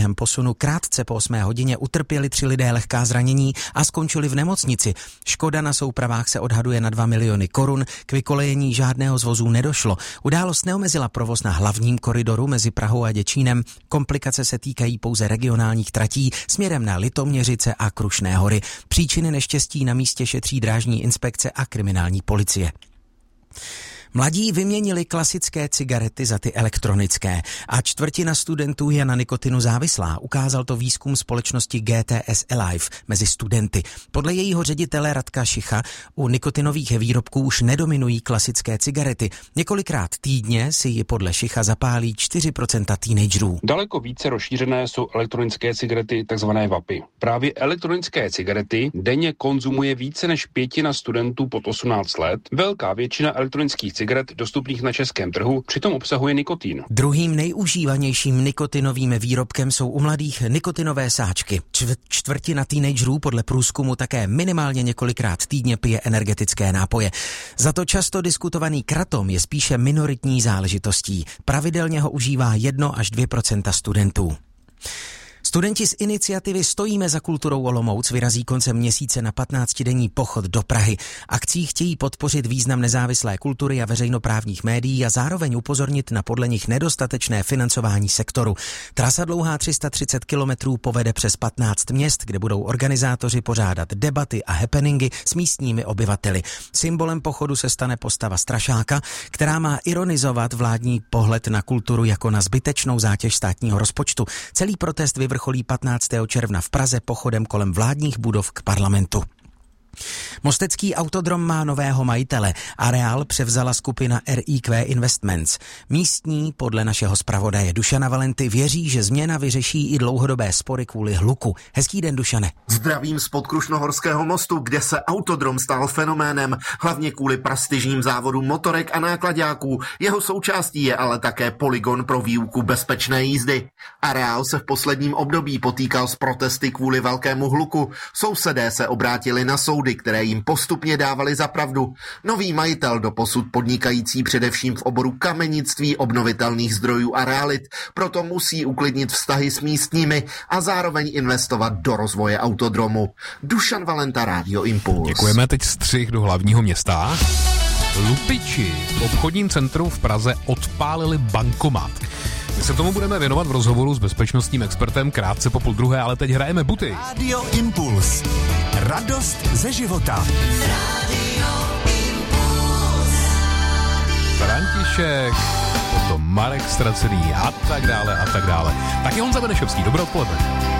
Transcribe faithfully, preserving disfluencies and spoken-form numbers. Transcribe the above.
během posunu krátce po osmé hodině utrpěli tři lidé lehká zranění a skončili v nemocnici. Škoda na soupravách se odhaduje na dva miliony korun, k vykolejení žádného z vozů nedošlo. Událost neomezila provoz na hlavním koridoru mezi Prahou a Děčínem. Komplikace se týkají pouze regionálních tratí směrem na Litoměřice a Krušné hory. Příčiny neštěstí na místě šetří drážní inspekce a kriminální policie. Mladí vyměnili klasické cigarety za ty elektronické a čtvrtina studentů je na nikotinu závislá. Ukázal to výzkum společnosti G T S Alive mezi studenty. Podle jejího ředitele Radka Šicha u nikotinových výrobků už nedominují klasické cigarety. Několikrát týdně si ji podle Šicha zapálí čtyři procenta teenagerů. Daleko více rozšířené jsou elektronické cigarety, takzvané vapy. Právě elektronické cigarety denně konzumuje více než pětina studentů pod osmnáct let. Velká většina elektronických cigaret dostupných na českém trhu přitom obsahuje nikotin. Druhým nejužívanějším nikotinovým výrobkem jsou u mladých nikotinové sáčky. Čtvrtina teenagerů podle průzkumu také minimálně několikrát týdně pije energetické nápoje. Za to často diskutovaný kratom je spíše minoritní záležitostí. Pravidelně ho užívá jedno až dvě procenta studentů. Studenti z iniciativy Stojíme za kulturou Olomouc vyrazí koncem měsíce na patnáctidenní pochod do Prahy. Akcí chtějí podpořit význam nezávislé kultury a veřejnoprávních médií a zároveň upozornit na podle nich nedostatečné financování sektoru. Trasa dlouhá tři sta třicet kilometrů povede přes patnáct měst, kde budou organizátoři pořádat debaty a happeningy s místními obyvateli. Symbolem pochodu se stane postava strašáka, která má ironizovat vládní pohled na kulturu jako na zbytečnou zátěž státního rozpočtu. Celý protest vyvrcholí patnáctého června v Praze pochodem kolem vládních budov k parlamentu. Mostecký autodrom má nového majitele. Areál převzala skupina R I Q Investments. Místní, podle našeho zpravodaje Dušana Valenty, věří, že změna vyřeší i dlouhodobé spory kvůli hluku. Hezký den, Dušane. Zdravím z Podkrušnohorského mostu, kde se autodrom stal fenoménem, hlavně kvůli prestižním závodům motorek a náklaďáků. Jeho součástí je ale také polygon pro výuku bezpečné jízdy. Areál se v posledním období potýkal s protesty kvůli velkému hluku. Sousedé se obrátili na soudy, které jim postupně dávali za pravdu. Nový majitel, doposud podnikající především v oboru kamenictví, obnovitelných zdrojů a realit, proto musí uklidnit vztahy s místními a zároveň investovat do rozvoje autodromu. Dušan Valenta, Rádio Impuls. Děkujeme, teď střih do hlavního města. Lupiči v obchodním centru v Praze odpálili bankomat. My se tomu budeme věnovat v rozhovoru s bezpečnostním expertem krátce po půl druhé, ale teď hrajeme buty. Rádio Impuls. Radost ze života. Rádio Impuls. František, potom Marek Ztracený a tak dále a tak dále. Taky Honza Benešovský, dobré odpoledne.